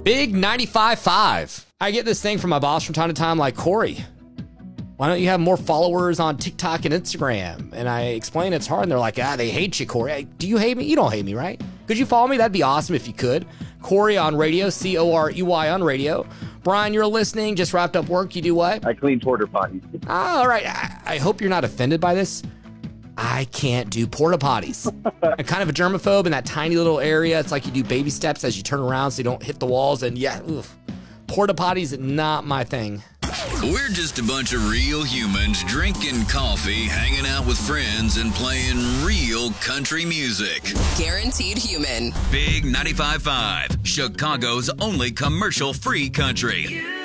Big 95.5. I get this thing from my boss from time to time, like, Corey, why don't you have more followers on TikTok and Instagram? And I explain it's hard, and they're like, they hate you, Corey. Do you hate me? You don't hate me, right? Could you follow me? That'd be awesome if you could. Corey on radio, Corey on radio. Brian, you're listening, just wrapped up work. You do what? I clean porta potties. All right. I hope you're not offended by this. I can't do porta potties. I'm kind of a germaphobe in that tiny little area. It's like you do baby steps as you turn around so you don't hit the walls. And porta potties, not my thing. We're just a bunch of real humans drinking coffee, hanging out with friends, and playing real country music. Guaranteed human. Big 95.5, Chicago's only commercial-free country.